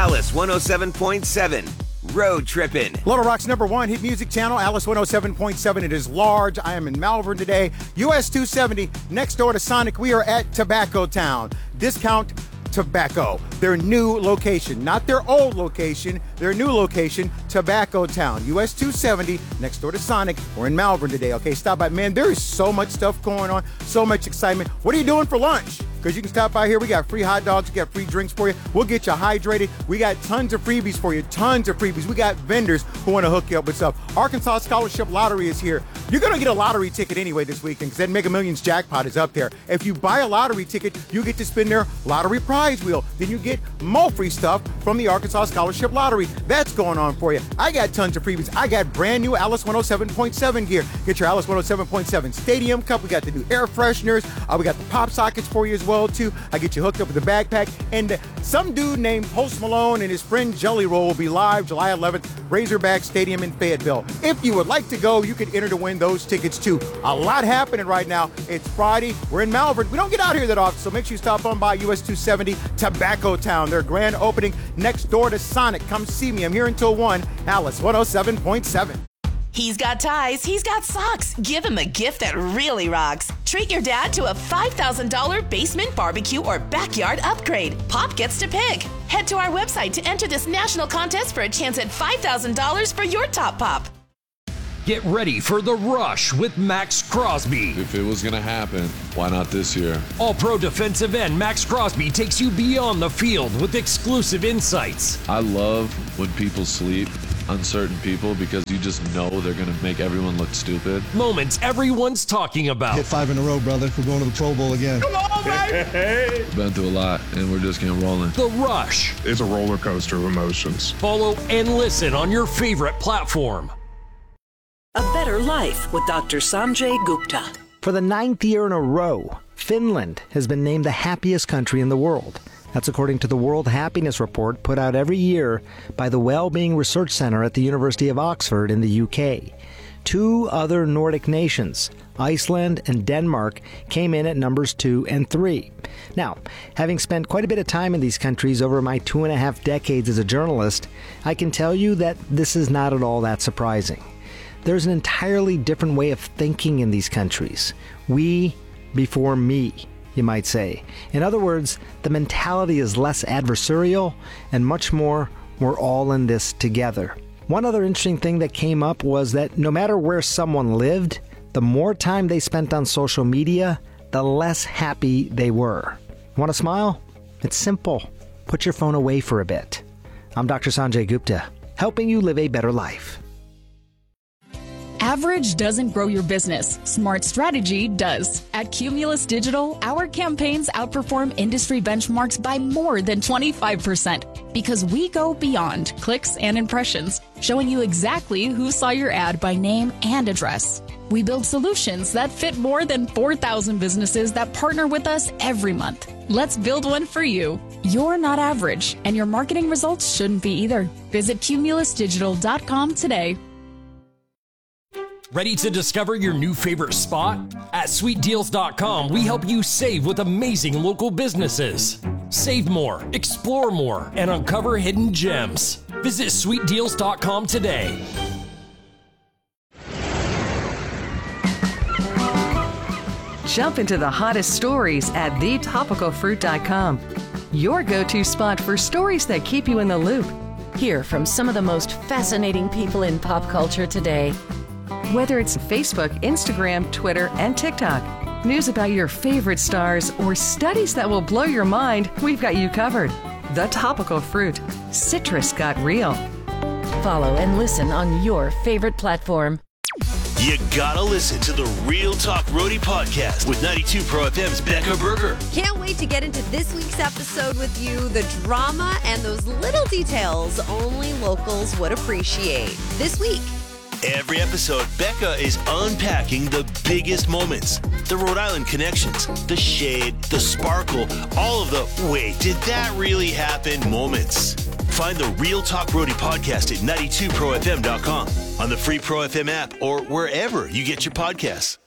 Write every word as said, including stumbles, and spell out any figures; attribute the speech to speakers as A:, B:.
A: Alice one oh seven point seven. Road Trippin'.
B: Little Rock's number one hit music channel, Alice one oh seven point seven. It is large. I am in Malvern today. U S two seventy, next door to Sonic. We are at Tobacco Town. Discount Tobacco. Their new location, not their old location, their new location, Tobacco Town. U S two seventy, next door to Sonic. We're in Malvern today. Okay, stop by. Man, there is so much stuff going on, so much excitement. What are you doing for lunch? Because you can stop by here. We got free hot dogs. We got free drinks for you. We'll get you hydrated. We got tons of freebies for you. Tons of freebies. We got vendors who want to hook you up with stuff. Arkansas Scholarship Lottery is here. You're going to get a lottery ticket anyway this weekend because that Mega Millions jackpot is up there. If you buy a lottery ticket, you get to spin their lottery prize wheel. Then you get more free stuff from the Arkansas Scholarship Lottery. That's going on for you. I got tons of freebies. I got brand new Alice one oh seven point seven gear. Get your Alice one oh seven point seven Stadium Cup. We got the new air fresheners. Uh, we got the pop sockets for you as well, too. I get you hooked up with the backpack. And uh, some dude named Post Malone and his friend Jelly Roll will be live July eleventh, Razorback Stadium in Fayetteville. If you would like to go, you can enter to win those tickets, too. A lot happening right now. It's Friday. We're in Malvern. We don't get out here that often, so make sure you stop on by U S two seventy Tobacco Town. Their grand opening next door to Sonic. Come see me. I'm here until one. Alice one oh seven point seven.
C: He's got ties, he's got socks. Give him a gift that really rocks. Treat your dad to a five thousand dollars basement barbecue or backyard upgrade. Pop gets to pick. Head to our website to enter this national contest for a chance at five thousand dollars for your top pop.
D: Get ready for The Rush with Max Crosby.
E: If it was going to happen, why not this year?
D: All-pro defensive end Max Crosby takes you beyond the field with exclusive insights.
E: I love when people sleep on certain people because you just know they're going to make everyone look stupid.
D: Moments everyone's talking about.
F: Hit five in a row, brother. We're going to the Pro Bowl again.
G: Come on, baby!
E: Been through a lot, and we're just getting rolling.
D: The Rush.
G: It's a roller coaster of emotions.
D: Follow and listen on your favorite platform.
H: A Better Life with Doctor Sanjay Gupta.
I: For the ninth year in a row, Finland has been named the happiest country in the world. That's according to the World Happiness Report put out every year by the Wellbeing Research Center at the University of Oxford in the U K. Two other Nordic nations, Iceland and Denmark, came in at numbers two and three. Now, having spent quite a bit of time in these countries over my two and a half decades as a journalist, I can tell you that this is not at all that surprising. There's an entirely different way of thinking in these countries. We before me, you might say. In other words, the mentality is less adversarial and much more, we're all in this together. One other interesting thing that came up was that no matter where someone lived, the more time they spent on social media, the less happy they were. Want to smile? It's simple. Put your phone away for a bit. I'm Doctor Sanjay Gupta, helping you live a better life.
J: Average doesn't grow your business. Smart strategy does. At Cumulus Digital, our campaigns outperform industry benchmarks by more than twenty-five percent because we go beyond clicks and impressions, showing you exactly who saw your ad by name and address. We build solutions that fit more than four thousand businesses that partner with us every month. Let's build one for you. You're not average, and your marketing results shouldn't be either. Visit cumulus digital dot com today.
D: Ready to discover your new favorite spot? At sweet deals dot com, we help you save with amazing local businesses. Save more, explore more, and uncover hidden gems. Visit sweet deals dot com today.
K: Jump into the hottest stories at the topical fruit dot com. Your go-to spot for stories that keep you in the loop.
L: Hear from some of the most fascinating people in pop culture today.
K: Whether it's Facebook, Instagram, Twitter, and TikTok, news about your favorite stars, or studies that will blow your mind, we've got you covered. The Topical Fruit. Citrus got real.
L: Follow and listen on your favorite platform.
M: You gotta listen to the Real Talk Roadie podcast with ninety-two Pro F M's Becca Berger.
N: Can't wait to get into this week's episode with you. The drama and those little details only locals would appreciate. This week,
M: every episode, Becca is unpacking the biggest moments, the Rhode Island connections, the shade, the sparkle, all of the wait, did that really happen moments. Find the Real Talk Roadie podcast at ninety-two pro f m dot com, on the free Pro F M app, or wherever you get your podcasts.